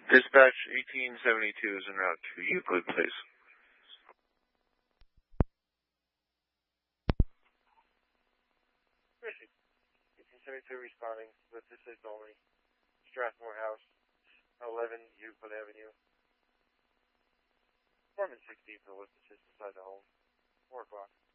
Dispatch 1872 is en route to Euclid Place. 1872 responding with district only. Strathmore House, 11 Euclid Avenue. Foreman 16 for the witnesses inside the home. 4 o'clock.